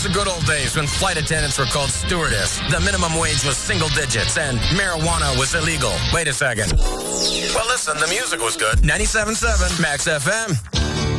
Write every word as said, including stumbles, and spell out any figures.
the good old days when flight attendants were called stewardess, the minimum wage was single digits, and marijuana was illegal. Wait a second. Well, listen, the music was good. ninety-seven point seven Max F M.